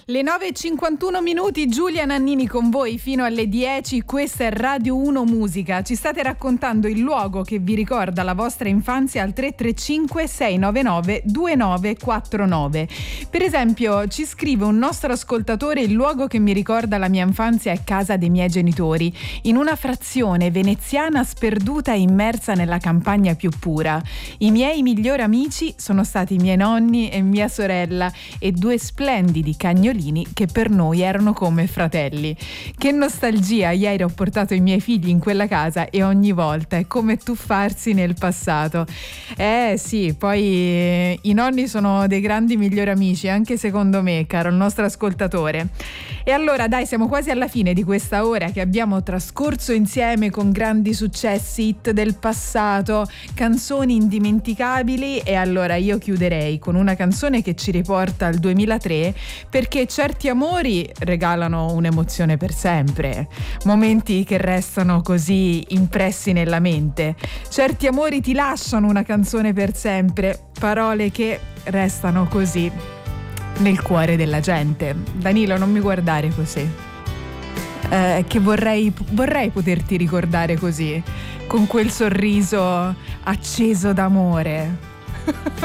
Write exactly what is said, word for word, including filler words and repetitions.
Le nove e cinquantuno minuti, Giulia Nannini con voi fino alle dieci. Questa è Radio uno Musica. Ci state raccontando il luogo che vi ricorda la vostra infanzia al tre tre cinque sei nove nove due nove quattro nove. Per esempio, ci scrive un nostro ascoltatore: il luogo che mi ricorda la mia infanzia è casa dei miei genitori, in una frazione veneziana sperduta e immersa nella campagna più pura. I miei migliori amici sono stati i miei nonni e mia sorella e due splendidi cagnolini che per noi erano come fratelli. Che nostalgia, ieri ho portato i miei figli in quella casa e ogni volta è come tuffarsi nel passato. Eh sì, poi eh, i nonni sono dei grandi migliori amici, anche secondo me, caro il nostro ascoltatore. E allora dai, siamo quasi alla fine di questa ora che abbiamo trascorso insieme con grandi successi, hit del passato, canzoni indimenticabili, e allora io chiuderei con una canzone che ci riporta al duemilatré, perché certi amori regalano un'emozione per sempre, momenti che restano così impressi nella mente. Certi amori ti lasciano una canzone per sempre, parole che restano così nel cuore della gente. Danilo, non mi guardare così, eh, che vorrei, vorrei poterti ricordare così, con quel sorriso acceso d'amore.